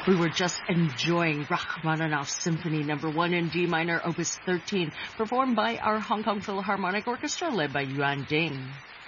We were just enjoying Rachmaninoff's Symphony No. 1 in D minor, Opus 13, performed by our Hong Kong Philharmonic Orchestra led by Yuan Ding.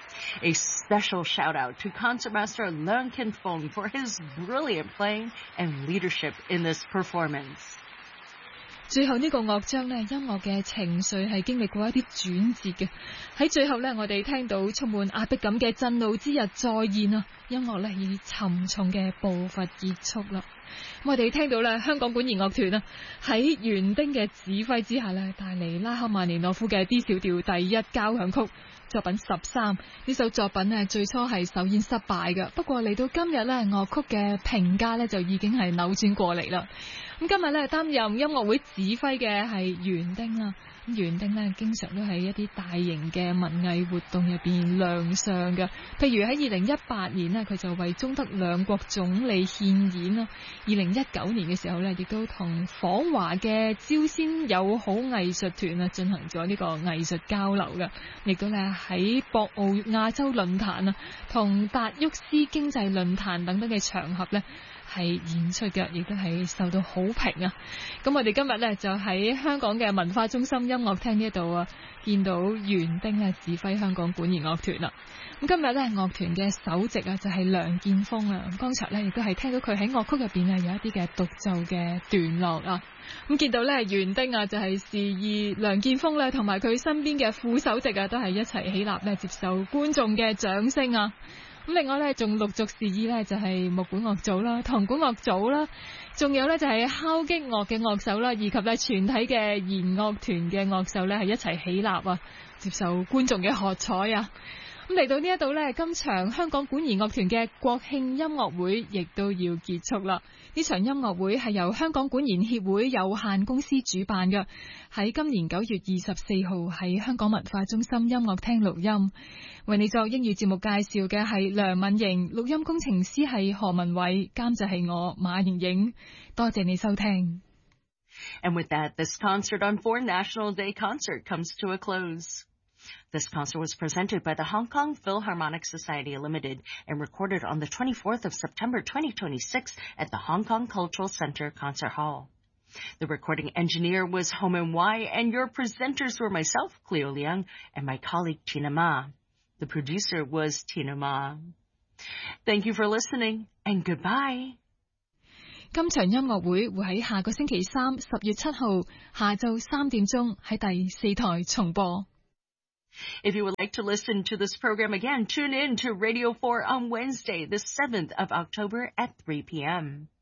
A special shout out to Concertmaster Leung Kin Fong for his brilliant playing and leadership in this performance. 最後呢個樂章呢，音樂嘅情緒係經歷過一啲轉折嘅。喺最後呢，我哋聽到充滿壓迫感嘅震怒之日再現啊！音樂呢以沉重嘅步伐結束啦。我哋聽到咧香港管弦樂團啊，喺園丁嘅指揮之下呢，帶嚟拉赫曼尼諾夫嘅 D 小調第一交響曲作品13。呢首作品呢，最初係首演失敗嘅，不過嚟到今日呢，樂曲嘅評價呢就已經係扭轉過嚟啦。咁今日咧擔任音樂會指揮嘅係園丁啦。咁園丁咧經常都喺一啲大型嘅文藝活動入邊亮相嘅，譬如喺2018年呢，佢就為中德兩國總理獻演啦。2019年嘅時候呢，亦都同訪華嘅朝鮮友好藝術團啊進行咗呢個藝術交流嘅，亦都咧喺博鰲亞洲論壇啊同達沃斯經濟論壇等等嘅場合呢係演出嘅，亦都係受到好評啊！咁我哋今日呢，就喺香港嘅文化中心音樂廳呢度啊，見到園丁啊指揮香港管弦樂團啦。咁今日呢，樂團嘅首席啊就係梁建峰啊。剛才呢，亦都係聽到佢喺樂曲入邊啊有一啲嘅獨奏嘅段落啊。咁見到呢，園丁啊就係示意梁建峰呢，同埋佢身邊嘅副首席啊都係一齊起立呢接受觀眾嘅掌聲啊。咁另外咧，仲陸續示意咧，就係木管樂組啦、銅管樂組啦，仲有咧就係敲擊樂嘅樂手啦，以及咧全體嘅弦樂團嘅樂手咧，係一齊起立啊，接受觀眾嘅喝彩啊！咁嚟到呢一度咧，今場香港管弦樂團嘅國慶音樂會亦都要結束啦。呢場音樂會係由香港管弦協會有限公司主辦嘅，喺今年9月24號喺香港文化中心音樂廳錄音。為你作英語節目介紹嘅係梁敏瑩，錄音工程師係何文偉，監製係我馬瑩瑩。多謝你收聽。 And with that, this concert on 4 National Day concert comes to a close. This concert was presented by the Hong Kong Philharmonic Society Limited and recorded on the 24th of September 2026 at the Hong Kong Cultural Center Concert Hall. The recording engineer was Homan Wai, and your presenters were myself, Cleo Liang, and my colleague Tina Ma. The producer was Tina Ma. Thank you for listening, and goodbye. 今場音樂會會喺下個星期三10月7號下晝3點鐘喺第4台重播。 If you would like to listen to this program again, tune in to Radio 4 on Wednesday, the 7th of October at 3 p.m.